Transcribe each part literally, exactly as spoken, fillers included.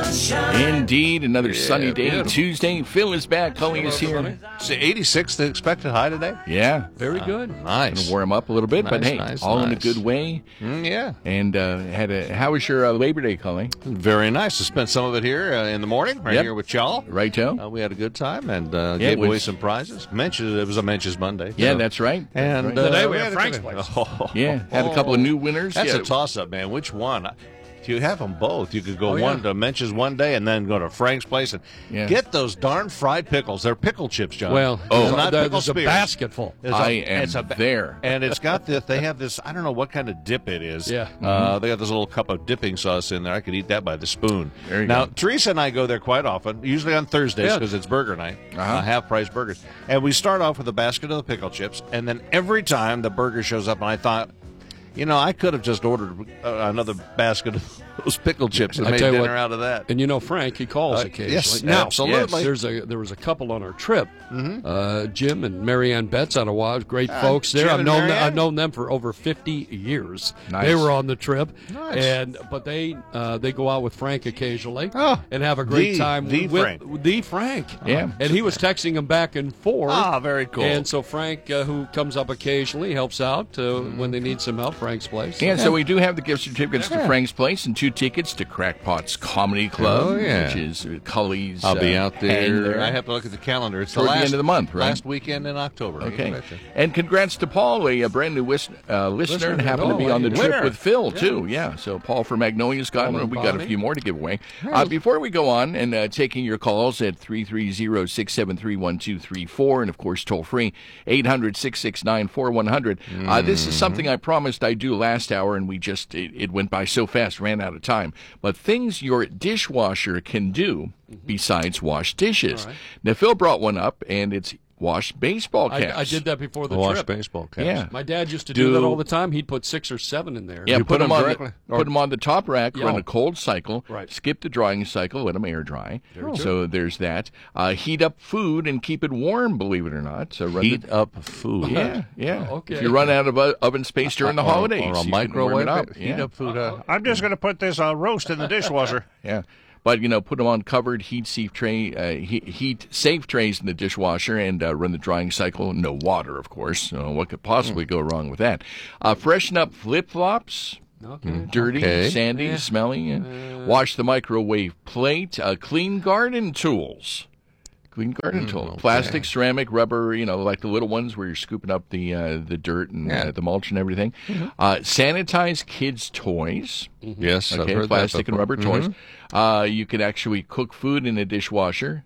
Indeed, another Yeah, sunny day, beautiful. Tuesday. Phil is back. Colleen is here. It's the eighty-six the expected high today. Yeah. Very good. Nice. Gonna warm up a little bit, but Nice, hey, nice, all in a nice. good way. Mm, yeah. And uh, had a. How was your uh, Labor Day, Colleen? Very nice. I spent some of it here uh, in the morning, right Yep. here with y'all. Right, Joe? Uh, we had a good time and uh, Yeah, it gave away was- some prizes. Mentioned it was a Menches Monday. Yeah, so- that's right. And That's uh, right. Today we had have a Frank's good- Place. Oh. Yeah, had a couple of new winners. That's yeah. a toss-up, man. Which one? If you have them both, you could go Oh, yeah. one to Menches one day and then go to Frank's Place and Yeah. get those darn fried pickles. They're pickle chips, John. Well, They're there's, not there- pickle there's a spears. basket full. It's a- I am it's a ba- there. And it's got this, they have this, I don't know what kind of dip it is. Yeah. Uh, they got this little cup of dipping sauce in there. I could eat that by the spoon. There you now, go. Teresa and I go there quite often, usually on Thursdays Yeah. because it's burger night, Uh-huh. uh, half-price burgers. And we start off with a basket of the pickle chips, and then every time the burger shows up, and I thought, you know, I could have just ordered uh, another basket of those pickle chips and I made tell you dinner what, out of that. And you know, Frank, he calls Uh, occasionally. yes, now, absolutely. There's a there was a couple on our trip. Uh, Jim and Marianne Betts out of Wild, great folks there. Jim I've and known them, Marianne? I've known them for over fifty years. Nice. They were on the trip, Nice. and but they uh, they go out with Frank occasionally Oh, and have a great the- time the with Frank. the Frank. Yeah. and he was texting him back and forth. Ah, very cool. And so Frank, uh, who comes up occasionally, helps out uh, when they need some help. Frank's Place. And so we do have the gift certificates to Frank's Place and two tickets to Crackpot's Comedy Club, Oh, yeah. which is uh, Cully's. I'll be uh, out hang there. I have to look at the calendar. It's Toward the, the last, end of the month, right? Last weekend in October. Okay. You betcha. And congrats to Paul, a, a brand new wis- uh, listener, Listener. and happened to be Oh, on the hey, trip winner. with Phil, too. Yeah, so Paul from Magnolia Scotland. and We got a Bonnie. few more to give away. Uh, before we go on and uh, taking your calls at three three zero, six seven three, one two three four, and, of course, toll free, eight hundred, six six nine, four one zero zero. Uh, this is something I promised I'd do last hour, and we just, it, it went by so fast, ran out of time. But things your dishwasher can do besides wash dishes. All right. Now, Phil brought one up, and it's wash baseball caps. I, I did that before the Wash trip. baseball caps. Yeah. My dad used to do, Do- that all the time. He'd put six or seven in there. Yeah, You put, put them them on directly? the, put them on the top rack, Yeah. run a cold cycle, Right. skip the drying cycle, let them air dry. Very So there's that. Uh, heat up food and keep it warm, believe it or not. So run Heat the, up food. Yeah, yeah. Oh, okay. If you run out of uh, oven space during the Or- holidays, Or, you a can microwave. warm it up. Heat Yeah. up food. Uh, I'm just going to put this uh, roast in the dishwasher. Yeah. But, you know, put them on covered heat safe tray, uh, heat, heat safe trays in the dishwasher and uh, run the drying cycle. No water, of course. So what could possibly go wrong with that? Uh, freshen up flip-flops. Okay. Dirty, Okay. sandy, Eh. smelly. Uh, wash the microwave plate. Uh, clean garden tools. Clean garden tool. Plastic, ceramic, rubber, you know, like the little ones where you're scooping up the uh, the dirt and Yeah. uh, the mulch and everything. Uh, sanitize kids' toys. Yes, I've Okay, heard plastic that and before. rubber toys. Uh, you can actually cook food in a dishwasher.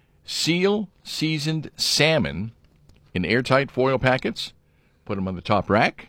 Seal seasoned salmon in airtight foil packets. Put them on the top rack.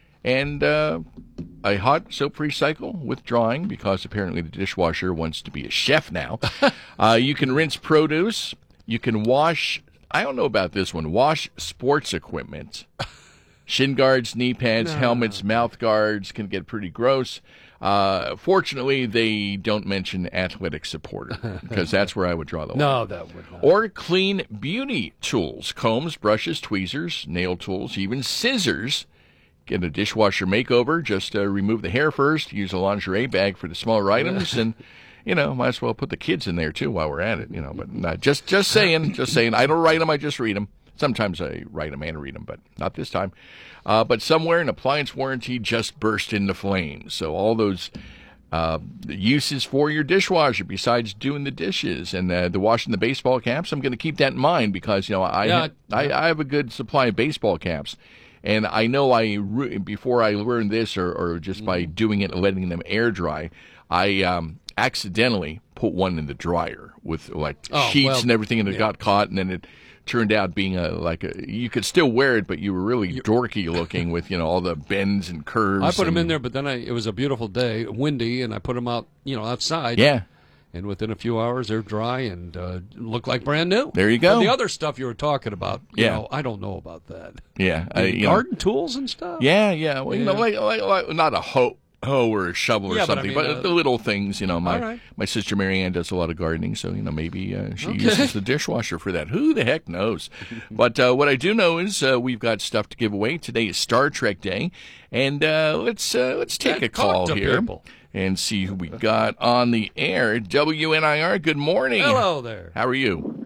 And uh, a hot soap-free cycle with drying because apparently the dishwasher wants to be a chef now. uh, you can rinse produce. You can wash, I don't know about this one, wash sports equipment. Shin guards, knee pads, helmets, mouth guards can get pretty gross. Uh, fortunately, they don't mention athletic supporter because that's where I would draw the line. No, that would not. Or clean beauty tools, combs, brushes, tweezers, nail tools, even scissors. Get a dishwasher makeover. Just uh, remove the hair first. Use a lingerie bag for the smaller items, and you know, might as well put the kids in there too while we're at it. You know, but not just just saying, just saying. I don't write them. I just read them. Sometimes I write them and read them, but not this time. Uh, but somewhere an appliance warranty just burst into flames. So all those uh, uses for your dishwasher besides doing the dishes and uh, the washing the baseball caps, I'm going to keep that in mind because you know I Yeah, I, I have a good supply of baseball caps. And I know I re- before I learned this, or, or just by doing it and letting them air dry, I um, accidentally put one in the dryer with like Oh, sheets well, and everything, and it yeah. got caught, and then it turned out being a like a you could still wear it, but you were really dorky looking with you know all the bends and curves. I put them and- in there, but then I, it was a beautiful day, windy, and I put them out, you know, outside. Yeah, And within a few hours, they're dry and uh, look like brand new. there you go. But the other stuff you were talking about, you Yeah. know, I don't know about that. yeah, I, The you know, garden tools and stuff. yeah, yeah. Well, you know, Yeah. like, like, like not a hoe. hoe or a shovel or Yeah, but I something, mean, but, uh, the little things, you know. My all right. my sister Marianne does a lot of gardening, so you know maybe uh, she Okay. uses the dishwasher for that. Who the heck knows? But uh, what I do know is uh, we've got stuff to give away. Today is Star Trek Day, and uh, let's uh, let's take Yeah, a call talk to here. people. and see who we got on the air. W N I R, good morning. Hello there. How are you?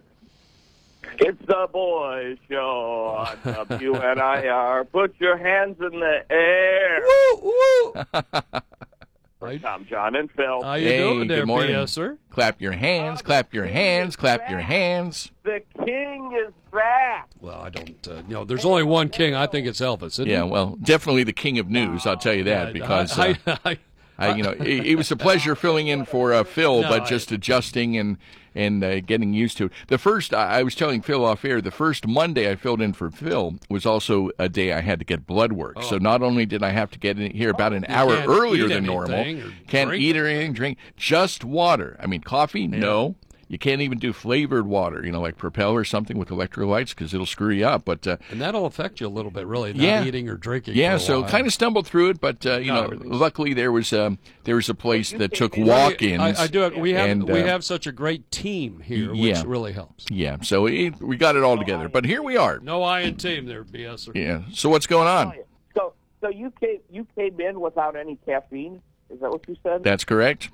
It's the boys' show on W N I R. Put your hands in the air. Woo, woo. Tom, John, and Phil. How you Hey, doing there, good morning. B S, sir? Clap your hands, clap your hands, clap your hands. The king is back. Well, I don't, uh, you know, there's only one king. I think it's Elvis, isn't Yeah, it? well, definitely the king of news, I'll tell you that, because... I, uh, I, I, I, you know, it, it was a pleasure filling in for uh, Phil, No, but I- just adjusting and and uh, getting used to it. The first, I I was telling Phil off air, the first Monday I filled in for Phil was also a day I had to get blood work. So not only did I have to get in here about an hour can't earlier eat than anything normal, or can't drink. eat or anything, drink, just water. I mean, coffee, no. You can't even do flavored water, you know, like Propel or something with electrolytes because it'll screw you up. But uh, and that'll affect you a little bit, really, not Yeah. eating or drinking. yeah, for a so while. kind of stumbled through it, but uh, you No, know, everything's- luckily there was um, there was a place that took I- walk-ins. I, I do. Have, we have and, we uh, have such a great team here, which yeah. really helps. Yeah, so it, we got it all together. But here we are. No I in team there, B S. Yeah. So what's going on? So, so you came you came in without any caffeine? Is that what you said? That's correct.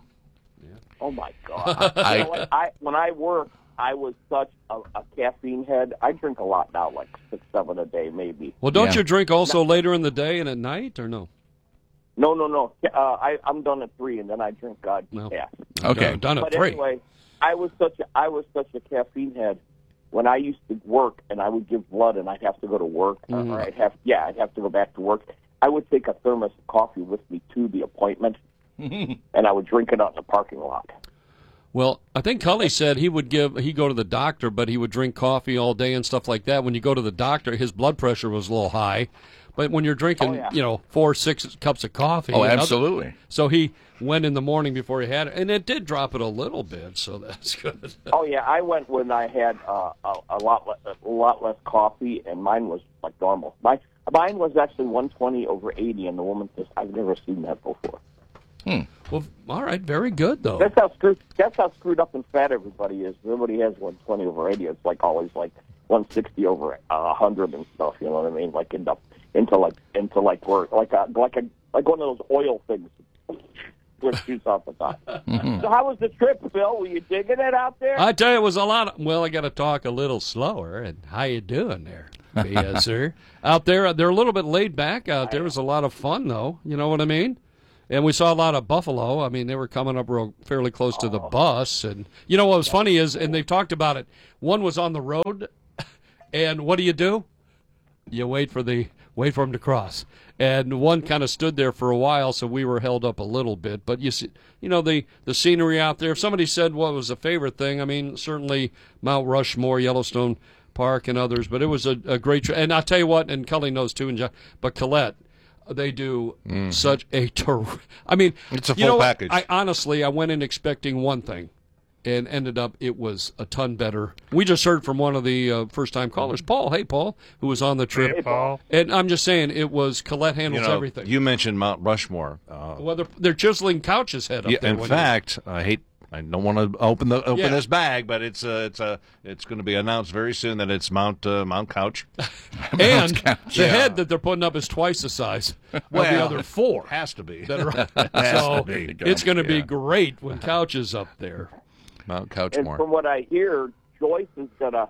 Oh my God! I- You know what? I when I worked, I was such a, a caffeine head. I drink a lot now, like six, seven a day, maybe. Well, don't Yeah. you drink also later in the day and at night, or no? No, no, no. Uh, I I'm done at three, and then I drink uh, No. decaf. Okay. Done, done at But three. anyway, I was such a I was such a caffeine head when I used to work, and I would give blood, and I'd have to go to work, Mm-hmm. or I'd have yeah, I'd have to go back to work. I would take a thermos of coffee with me to the appointment, and I would drink it out in the parking lot. Well, I think Cully said he would give he go to the doctor, but he would drink coffee all day and stuff like that. When you go to the doctor, his blood pressure was a little high, but when you're drinking, Oh, yeah. you know, four six cups of coffee, Oh, and other- absolutely. so he went in the morning before he had it, and it did drop it a little bit, so that's good. Oh yeah, I went when I had uh, a, a lot le- a lot less coffee, and mine was like normal. My mine was actually one twenty over eighty, and the woman says, "I've never seen that before." Well, all right, very good though. That's how screwed. That's how screwed up and fat everybody is. Everybody has one twenty over eighty. It's like always like one sixty over uh, one hundred and stuff. You know what I mean? Like into into like into like we're like a like a like one of those oil things with shoots off the top. So how was the trip, Phil? Were you digging it out there? I tell you, it was a lot of. Well, I got to talk a little slower. And how you doing there, B S, sir? Out there, they're a little bit laid back out there. It was a lot of fun, though. You know what I mean? And we saw a lot of buffalo. I mean, they were coming up real fairly close to the bus. And you know what was funny is, and they've talked about it. One was on the road, and what do you do? You wait for the wait for him to cross. And one kind of stood there for a while, so we were held up a little bit. But you see, you know, the the scenery out there. If somebody said what was a favorite thing, I mean, certainly Mount Rushmore, Yellowstone Park, and others. But it was a, a great trip. And I'll tell you what, and Cully knows too. And John, but Colette, they do such a ter- I mean, It's a you know full what? package. I honestly, I went in expecting one thing, and ended up it was a ton better. We just heard from one of the uh, first-time callers, Paul. Hey, Paul, who was on the trip. Hey, Paul. And I'm just saying, it was Colette You handles know, everything. you mentioned Mount Rushmore. Uh, well, they're, they're chiseling couches head up yeah, there. in when fact, I hate. I don't want to open the open Yeah. this bag, but it's uh, it's uh, it's going to be announced very soon that it's Mount uh, Mount Couch. you- and the Yeah. head that they're putting up is twice the size of the Well, other four. Has to be That are, Has so to be. it's going to be Yeah. great when Couch is up there. Mount and Couchmore. from what I hear, Joyce is gonna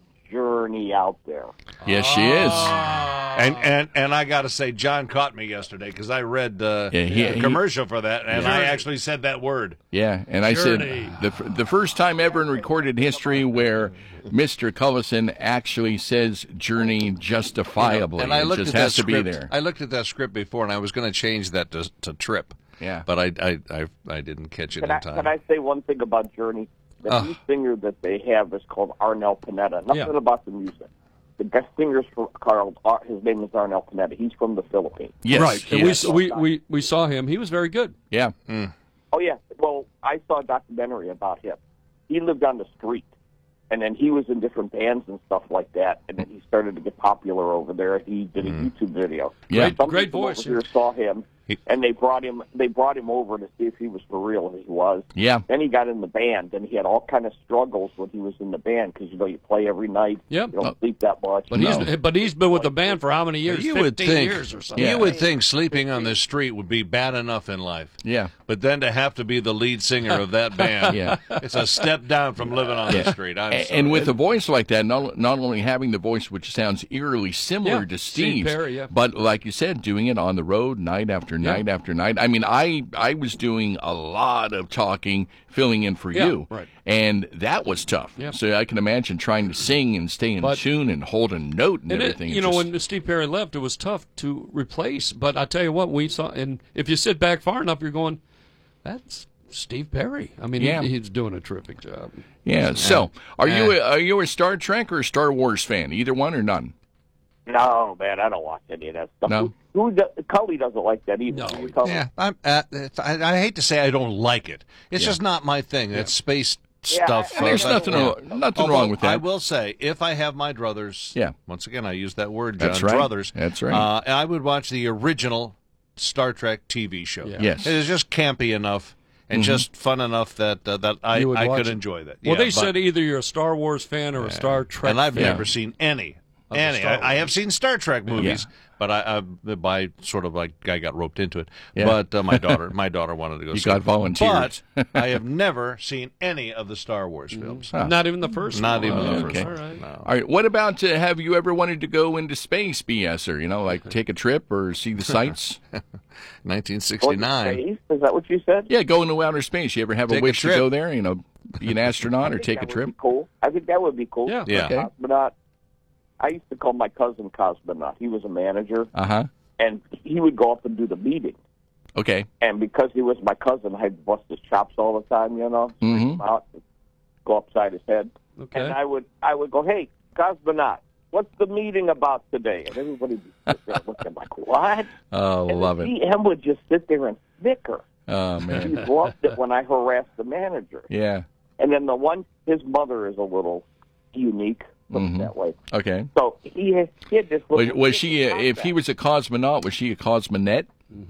journey out there. Yes, she is. And and and I got to say, John caught me yesterday because I read uh, Yeah, he- the he- commercial for that, and I Journey. actually said that word. Yeah, and I Journey. said the f- the first time ever in recorded history where Mister Cullison actually says "journey" justifiably. And I it looked just at has that to be script. there. I looked at that script before, and I was going to change that to, to trip. Yeah. but I I I, I didn't catch it Can in I, time. can I say one thing about Journey? The Uh. new singer that they have is called Arnel Pineda. Nothing Yeah. about the music. The guest singer's from Carl. Uh, his name is Arnel Pineda. He's from the Philippines. Yes, right. And yes. we, we, we, we saw him. He was very good. yeah. Oh yeah. Well, I saw a documentary about him. He lived on the street, and then he was in different bands and stuff like that. And then he started to get popular over there. He did a YouTube video. Yeah. Somebody Great from voice, over here saw him, and they brought him they brought him over to see if he was for real, and he was. Yeah. Then he got in the band, and he had all kind of struggles when he was in the band because you know you play every night. Yep. You don't Oh. sleep that much. But No. he's but he's been with the band for how many years? You would Fifteen think years or something. you would think sleeping on the street would be bad enough in life. Yeah. But then to have to be the lead singer of that band, Yeah. it's a step down from living on the street. I'm A- sorry. And with a voice like that, not, not only having the voice which sounds eerily similar Yeah, to Steve Steve's, Perry, yeah. but like you said, doing it on the road night after night after night. I mean, I I was doing a lot of talking, filling in for Yeah, you, right. and that was tough. Yeah. So I can imagine trying to sing and stay in But- tune and hold a note and, And it, everything. you It know, just- when Steve Perry left, it was tough to replace. But I tell you what, we saw, and if you sit back far enough, you're going, "That's Steve Perry." I mean, Yeah. he, he's doing a terrific job. yeah. So are you Eh. a, are you a Star Trek or a Star Wars fan? Either one or none? No, man, I don't watch any of that stuff. No? Who, who do, Cully doesn't like that either. No, You tell me. yeah, I'm, uh, it's- I, I hate to say I don't like it. It's just not my thing. It's space Yeah, stuff. I- And there's uh, nothing yeah. wrong- nothing Although wrong with that. I will say, if I have my druthers, Yeah. once again, I use that word, John, That's right. druthers. That's right. Uh, I would watch the original Star Trek T V show. Yeah. Yes. It is just campy enough and just fun enough that uh, that I, You would I watch could it. enjoy that. Well, Yeah, they but- said either you're a Star Wars fan or a Star Trek and I've fan. never seen any. the Any. Star I, I have seen Star Trek movies, Yeah. but I, I by sort of like I got roped into it. Yeah. But uh, my daughter, my daughter wanted to go. You see got it. volunteered. But I have never seen any of the Star Wars films. Huh. Not even the first Not one. even the Oh, first okay. one. All right. No. All right. What about uh, have you ever wanted to go into space, B S, or you know, like take a trip or see the sights? nineteen What, sixty-nine. space? Is that what you said? Yeah, go into outer space. You ever have a Take a wish to trip. go there? You know, be an astronaut or I think take a that would trip? be cool. I think that would be cool. Yeah. Yeah. Okay. Cosmonaut. I used to call my cousin Cosmonaut. He was a manager, Uh huh. and he would go up and do the meeting. Okay. And because he was my cousin, I'd bust his chops all the time, you know, Mhm. freak him out, go upside his head. Okay. And I would, I would go, "Hey, Cosmonaut, what's the meeting about today?" And everybody would sit there looking like, "What?" Oh, And love the it. G M would just sit there and snicker. Oh He man. loved it when I harassed the manager. Yeah. And then the one, his mother is a little unique, put Mhm. it that way. Okay. So he had, he had this Was, little. was she? Uh, if he was a cosmonaut, was she a cosmonet?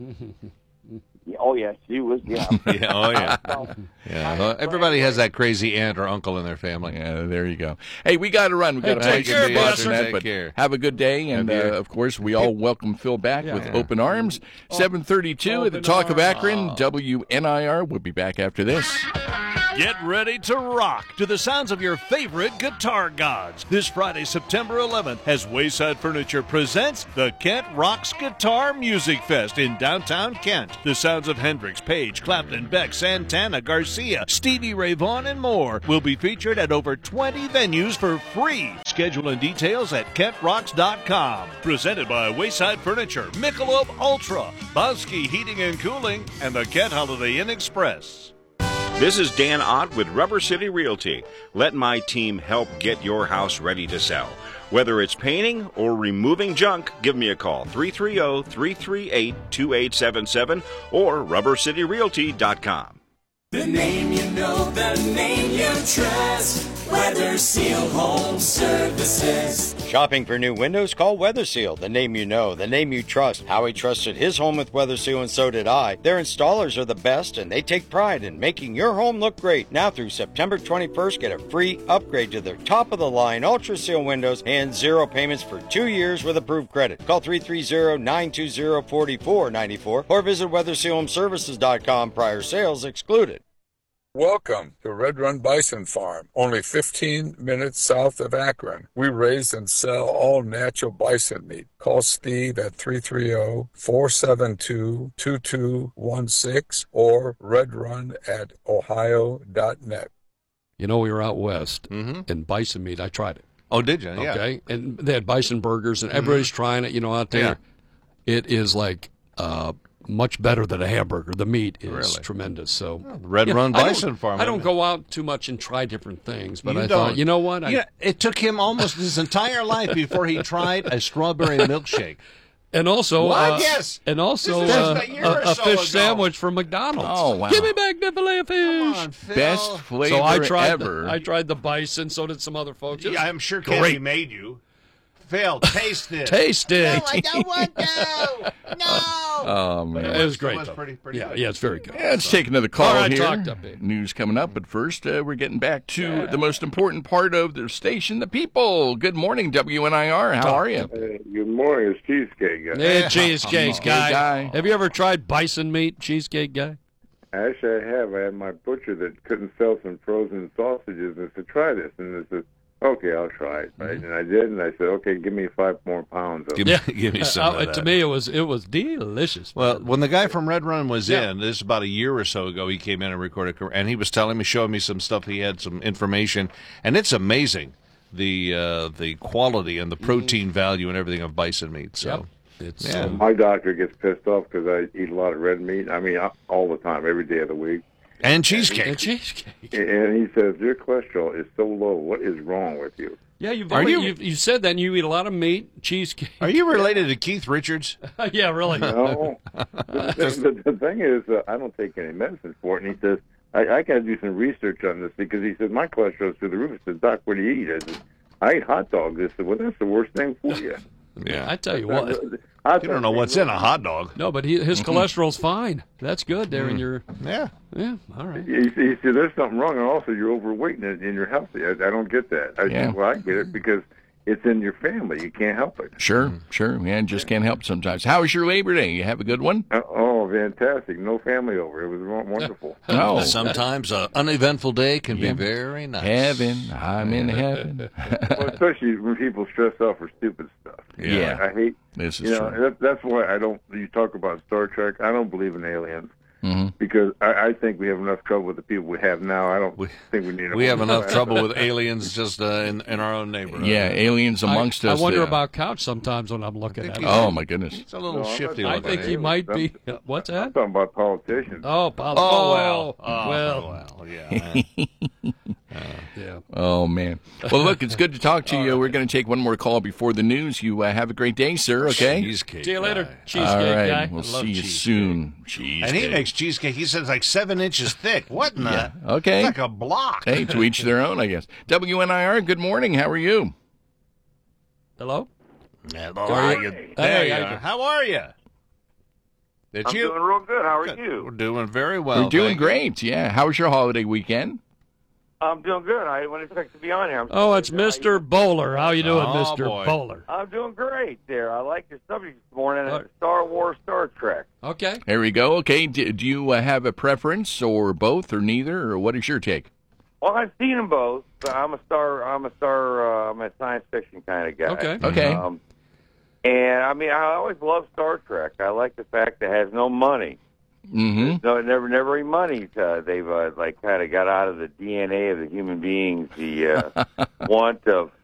Oh yeah, she was. Yeah. Yeah, oh yeah, So, yeah. Well, everybody has that crazy aunt or uncle in their family. Yeah, there you go. Hey, we got to run. We got to Hey, play take some care, the Buster. internet, Take but care. have a good day, and uh, Have you- of course, we all welcome Phil back with Yeah. open arms. Seven thirty-two at the Open Talk of arms. Akron, W N I R. We'll be back after this. Get ready to rock to the sounds of your favorite guitar gods. This Friday, September eleventh, as Wayside Furniture presents the Kent Rocks Guitar Music Fest in downtown Kent. The sounds of Hendrix, Page, Clapton, Beck, Santana, Garcia, Stevie Ray Vaughan, and more will be featured at over twenty venues for free. Schedule and details at kent rocks dot com. Presented by Wayside Furniture, Michelob Ultra, Bosky Heating and Cooling, and the Kent Holiday Inn Express. This is Dan Ott with Rubber City Realty. Let my team help get your house ready to sell. Whether it's painting or removing junk, give me a call, three three zero, three three eight, two eight seven seven or rubber city realty dot com. The name you know, the name you trust. Weather Seal Home Services. Shopping for new windows? Call Weather Seal, the name you know, the name you trust. Howie trusted his home with Weather Seal, and so did I. Their installers are the best, and they take pride in making your home look great. Now through September twenty-first, get a free upgrade to their top-of-the-line Ultra Seal windows and zero payments for two years with approved credit. Call three three zero, nine two zero, four four nine four or visit weather seal home services dot com. Prior sales excluded. Welcome to Red Run Bison Farm, only fifteen minutes south of Akron. We raise and sell all natural bison meat. Call Steve at three three zero, four seven two, two two one six or redrun at ohio dot net. You know, we were out west, Mhm. and bison meat, I tried it. Oh, did you? Yeah. Okay, and they had bison burgers, and everybody's trying it. You know, out there, it is like uh, much better than a hamburger. The meat is Really? tremendous. So Red Yeah, Run I don't- Bison Farm. I don't go out too much and try different things, but You I don't. thought, you know what? I, Yeah, it took him almost his entire life before he tried a strawberry milkshake. and also, What? uh, Yes. and also This is uh, just a year a, or a so fish ago. sandwich from McDonald's. Oh, wow. Give me back the filet of fish. Come on, Phil. Best flavor So I tried. ever. The, I tried the bison. So did some other folks. It Yeah, was I'm sure great. Kenny made you. Phil, taste this. Taste it. I don't want to. No. Oh, man. It was great. was though. pretty- pretty yeah, good. yeah, it's very good. Yeah, let's take another call All right, here. talked up, babe. News coming up, but first, uh, we're getting back to the most important part of the station, the people. Good morning, W N I R. How are you? Hey, good morning. It's Cheesecake Guy. Hey, cheesecake Cheesecake guy. guy. Have you ever tried bison meat, cheesecake guy? Actually, I have. I had my butcher that couldn't sell some frozen sausages, and I said, try this. And I said, okay, I'll try it. Right? And I did, and I said, okay, give me five more pounds of Give, it. me, give me some Uh, of that. to me, it was it was delicious. Well, when the guy from Red Run was Yeah. in, this is about a year or so ago, he came in and recorded, and he was telling me, showing me some stuff. He had some information, and it's amazing the uh, the quality and the protein value and everything of bison meat. So, Yep. It's yeah. um, My doctor gets pissed off because I eat a lot of red meat. I mean, all the time, every day of the week. and cheesecake. and cheesecake. And he says, your cholesterol is so low. What is wrong with you? Yeah, you've, Are always, you- you've you said that and you eat a lot of meat, cheesecake. Are you related to Keith Richards? yeah, really. No. the, the, the thing is, uh, I don't take any medicine for it. And he says, I, I got to do some research on this because he said, my cholesterol's through the roof. I said, Doc, what do you eat? I said, I eat hot dogs. I said, well, that's the worst thing for you. Yeah. I tell you what. I You don't know what's in a hot dog. No, but he, his cholesterol's fine. That's good there in your. Yeah. Yeah, all right. He, he said, there's something wrong, and also you're overweight and, and you're healthy. I, I don't get that. I Yeah. said, well, I get it because it's in your family. You can't help it. Sure, sure. Yeah, just can't help it sometimes. How was your Labor Day? You have a good one? Uh, oh, fantastic. No family over. It was won- wonderful. Oh, Sometimes an uneventful day can Yeah. be very nice. heaven. I'm in heaven. Well, especially when people stress out for stupid stuff. You know, Yeah. I, I hate, This is you know, true. that, that's why I don't, you talk about Star Trek, I don't believe in aliens. Mm-hmm. Because I, I think we have enough trouble with the people we have now. I don't We- think we need. We have enough trouble with aliens just uh, in, in our own neighborhood. Yeah, aliens amongst I, us. I wonder there. about Couch sometimes when I'm looking at him. Oh, my goodness. It's a little No, I'm shifty. not- I looking think at he you. might be. What's I'm that? talking about politicians. Oh, pol- Oh, well. Oh, well, well, yeah. yeah. Oh, man. Well, look, it's good to talk to you. We're going to take one more call before the news. You uh, have a great day, sir, okay? Cheesecake. See you later, guy. cheesecake All right. guy. We'll I love see you cheesecake. soon. Cheesecake. And he makes cheesecake. He says like seven inches thick. What in the? Okay. It's like a block. Hey, to each their own, I guess. W N I R, good morning. How are you? Hello. Hello, Are how you- you- Hey, there you how are. you- How are you? Did I'm you? doing real good. How are Good. you? We're doing very well. We're doing thank you. great. Yeah. How was your holiday weekend? I'm doing good. I wouldn't expect to be on here. I'm Oh, it's Mister Bowler. How you doing, Oh, Mister boy. Bowler? I'm doing great there. I like your subject this morning. Uh, uh, Star Wars, Star Trek. Okay. There we go. Okay. Do, do you uh, have a preference or both or neither, or what is your take? Well, I've seen them both, but I'm a star. I'm a star. Uh, I'm a science fiction kind of guy. Okay. Okay. Um, and I mean, I always loved Star Trek. I like the fact that it has no money. Mm-hmm. No, never, never any money. Uh, they've uh, like kind of got out of the D N A of the human beings, the uh, want of